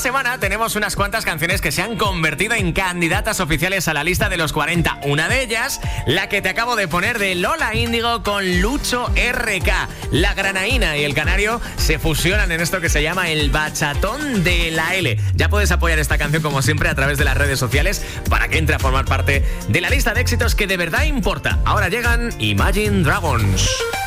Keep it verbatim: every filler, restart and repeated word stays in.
semana tenemos unas cuantas canciones que se han convertido en candidatas oficiales a la lista de los cuarenta. Una de ellas, la que te acabo de poner de Lola Índigo con Lucho R K. La granaína y el canario se fusionan en esto que se llama el bachatón de la L. Ya puedes apoyar esta canción como siempre a través de las redes sociales para que entre a formar parte de la lista de éxitos que de verdad importa. Ahora llegan Imagine Dragons.